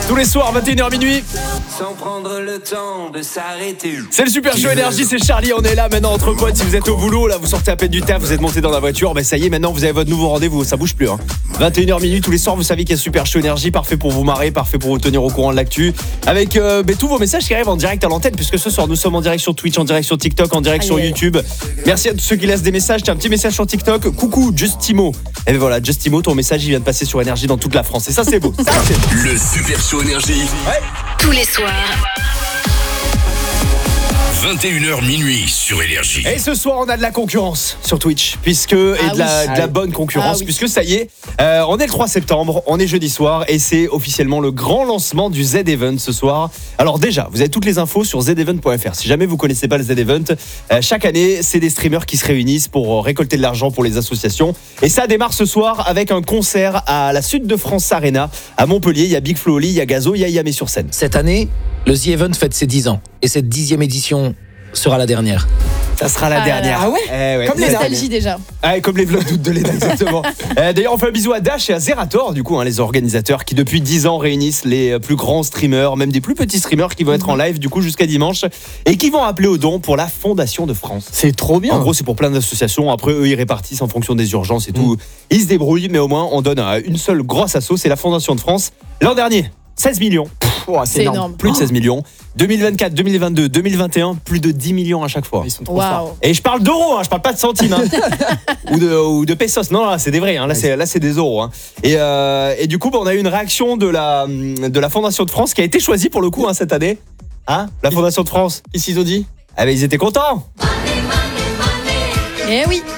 Tous les soirs, 21h minuit. Sans prendre le temps de s'arrêter. C'est le Super Show Énergie, c'est Charlie. On est là maintenant entre potes. Si vous êtes au boulot, là, vous sortez à peine du taf, vous êtes monté dans la voiture. Ben ça y est, maintenant vous avez votre nouveau rendez-vous. Ça bouge plus. 21h minuit tous les soirs. Vous savez qu'il y a Super Show Énergie, parfait pour vous marrer, parfait pour vous tenir au courant de l'actu. Avec tous vos messages qui arrivent en direct à l'antenne, puisque ce soir nous sommes en direct sur Twitch, en direct sur TikTok, en direct sur YouTube. Merci à tous ceux qui laissent des messages. Tiens, un petit message sur TikTok. Coucou Justimo. Et ben voilà, Justimo, ton message il vient de passer sur Énergie dans toute la France. Et ça c'est beau. Ça, c'est beau. Le Super Show Énergie. Ouais. Tous les soirs. 21h minuit sur Énergie. Et ce soir, on a de la concurrence sur Twitch, de la bonne concurrence, puisque ça y est, on est le 3 septembre, on est jeudi soir, et c'est officiellement le grand lancement du Z-Event ce soir. Alors déjà, vous avez toutes les infos sur zevent.fr. Si jamais vous connaissez pas le Z-Event, chaque année, c'est des streamers qui se réunissent pour récolter de l'argent pour les associations. Et ça démarre ce soir avec un concert à la Sud de France Arena, à Montpellier. Il y a Big Flo Oli, il y a Gazo, il y a Yamé sur scène. Cette année, le The Event fête ses 10 ans. Et cette 10e édition sera la dernière. Ça sera la dernière. Ah ouais, comme les nostalgie déjà. Comme les vlogs d'août de l'ENA, exactement. D'ailleurs, on fait un bisou à Dash et à Zerator, du coup, les organisateurs qui depuis 10 ans réunissent les plus grands streamers, même des plus petits streamers qui vont être en live du coup jusqu'à dimanche et qui vont appeler au don pour la Fondation de France. C'est trop bien. En gros, c'est pour plein d'associations. Après, eux, ils répartissent en fonction des urgences et tout. Ils se débrouillent, mais au moins, on donne à une seule grosse asso, c'est la Fondation de France. L'an dernier, 16 millions. C'est énorme. Plus de 16 millions. 2024, 2022, 2021, plus de 10 millions à chaque fois. Ils sont trop forts. Et je parle d'euros, je parle pas de centimes ou de pesos. Non, là, c'est des vrais. Là, c'est des euros. Et du coup, on a eu une réaction de la Fondation de France qui a été choisie pour le coup cette année. La Fondation de France. Qu'est-ce qu'ils ont dit ? Ils étaient contents. Eh oui.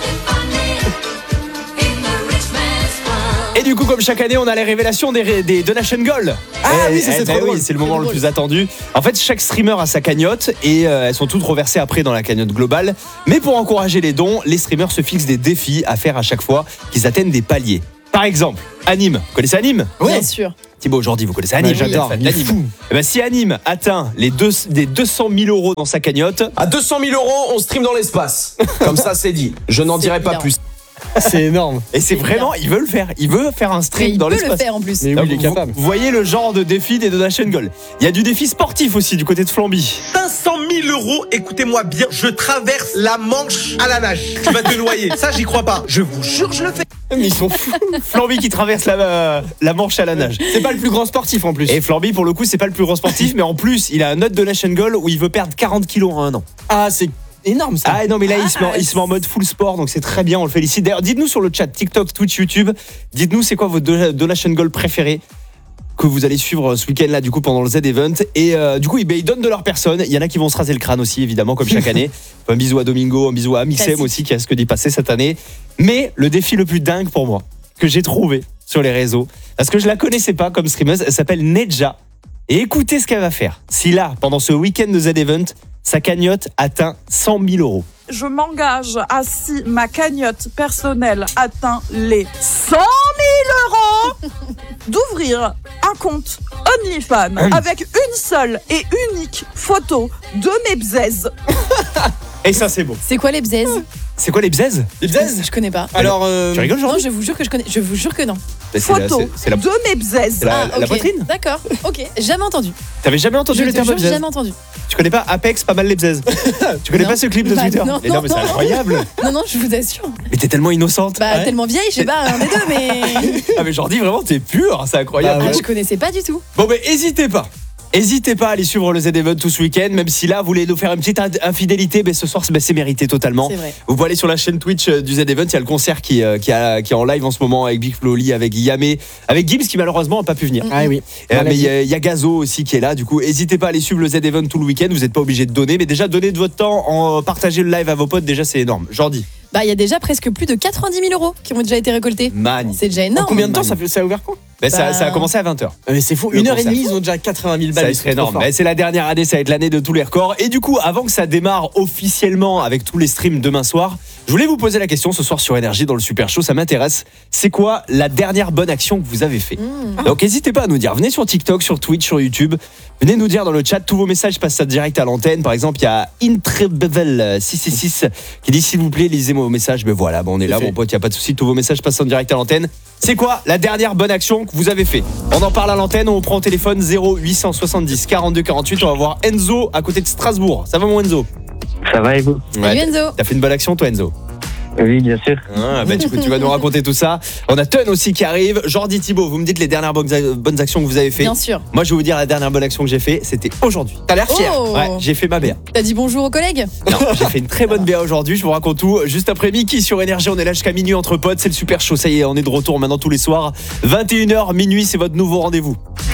Et du coup, comme chaque année, on a les révélations des Donation Gold. Oui, c'est trop drôle. C'est le moment le plus attendu. En fait, chaque streamer a sa cagnotte et elles sont toutes reversées après dans la cagnotte globale. Mais pour encourager les dons, les streamers se fixent des défis à faire à chaque fois qu'ils atteignent des paliers. Par exemple, Anime. Vous connaissez Anime ? Oui, bien sûr. Thibaut, aujourd'hui, vous connaissez Anime. J'adore. Il est fou. Si Anime atteint les 200 000 euros dans sa cagnotte... À 200 000 euros, on stream dans l'espace. Comme ça, c'est dit. Je n'en dirai pas plus. C'est énorme. Et c'est vraiment, il veut le faire. Il veut faire un stream dans l'espace. Il peut le faire en plus. Mais oui, il est capable. Vous voyez le genre de défi des Donation Gold. Il y a du défi sportif aussi du côté de Flamby. 500 000 euros, écoutez-moi bien, je traverse la Manche à la nage. Tu vas te noyer, ça j'y crois pas. Je vous jure, je le fais. Mais ils sont fous. Flamby qui traverse la Manche à la nage. C'est pas le plus grand sportif en plus. Et Flamby, pour le coup, c'est pas le plus grand sportif, mais en plus, il a un autre Donation Gold où il veut perdre 40 kilos en un an. C'est énorme ça. Non, mais là, il se met en mode full sport, donc c'est très bien, on le félicite. D'ailleurs, dites-nous sur le chat TikTok, Twitch, YouTube, dites-nous c'est quoi votre Donation Gold préféré que vous allez suivre ce week-end là du coup pendant le Z-Event. Et du coup ils donnent de leur personne. Il y en a qui vont se raser le crâne aussi évidemment comme chaque année. Un bisou à Domingo, un bisou à Mixem aussi qui a ce que d'y passer cette année. Mais le défi le plus dingue pour moi que j'ai trouvé sur les réseaux, parce que je la connaissais pas comme streameuse, elle s'appelle Nedja. Et écoutez ce qu'elle va faire. Si là, pendant ce week-end de Z-Event, sa cagnotte atteint 100 000 euros. Je m'engage à, si ma cagnotte personnelle atteint les 100 000 euros, d'ouvrir un compte OnlyFans avec une seule et unique photo de mes bzaises. Et ça c'est beau. C'est quoi les bzaises ? C'est quoi les bzaises ? Les bzaises ? Je connais pas. Alors, tu rigoles genre ? Non, je vous jure que je connais. Je vous jure que non. Photo de mes bzaises. La ok. poitrine ? D'accord. Ok. Jamais entendu. T'avais jamais entendu le terme Je bzaises ? jamais entendu. Tu connais pas Apex, pas mal les bzaises ? Tu connais Non. pas ce clip de Twitter ? Non, Mais c'est incroyable. Non, je vous assure. Mais t'es tellement innocente. Tellement vieille, je sais pas, un des deux, mais. Mais Jordi, vraiment, t'es pure, c'est incroyable. Je connaissais pas du tout. Bon, mais hésitez pas à aller suivre le Z-Event tout ce week-end, même si là, vous voulez nous faire une petite infidélité, ce soir, c'est mérité totalement. C'est vrai. Vous pouvez aller sur la chaîne Twitch du Z-Event, il y a le concert qui est en live en ce moment avec Big Flo Oli, avec Yamé, avec Gims qui malheureusement n'a pas pu venir. Ah oui. Mais il y a Gazo aussi qui est là, du coup, n'hésitez pas à aller suivre le Z-Event tout le week-end, vous n'êtes pas obligé de donner, mais déjà, donnez de votre temps, partagez le live à vos potes, déjà, c'est énorme. Jordi. Il y a déjà presque plus de 90 000 euros qui ont déjà été récoltés. Magnifique. C'est déjà énorme. Combien de temps ça a ouvert quoi ? Ça a commencé à 20h. Mais c'est fou, 1h30, ils ont déjà 80 000 balles. Ça serait énorme. Mais c'est la dernière année, ça va être l'année de tous les records. Et du coup, avant que ça démarre officiellement avec tous les streams demain soir, Je voulais vous poser la question ce soir sur Énergie dans le Super Show, ça m'intéresse. C'est quoi la dernière bonne action que vous avez fait? Donc n'hésitez pas à nous dire. Venez sur TikTok, sur Twitch, sur YouTube. Venez nous dire dans le chat. Tous vos messages passent ça direct à l'antenne. Par exemple, il y a Intrebevel666 qui dit s'il vous plaît, lisez-moi vos messages. Ben voilà, on est là, mon pote, il n'y a pas de souci. Tous vos messages passent en direct à l'antenne. C'est quoi la dernière bonne action que vous avez fait? On en parle à l'antenne, on prend au téléphone 0870 42 48. On va voir Enzo à côté de Strasbourg. Ça va mon Enzo? Ça va et vous? Salut Enzo. T'as fait une bonne action toi Enzo? Oui, bien sûr. Du coup, tu vas nous raconter tout ça. On a Ton aussi qui arrive. Jordi Thibault, vous me dites les dernières bonnes actions que vous avez fait. Bien sûr. Moi, je vais vous dire la dernière bonne action que j'ai fait, c'était aujourd'hui. T'as l'air fier. Ouais, j'ai fait ma BA. T'as dit bonjour aux collègues? Non, j'ai fait une très bonne BA aujourd'hui. Je vous raconte tout. Juste après Mickey sur Énergie, on est là jusqu'à minuit entre potes. C'est le Super Show. Ça y est, on est de retour maintenant tous les soirs. 21h, minuit, c'est votre nouveau rendez-vous.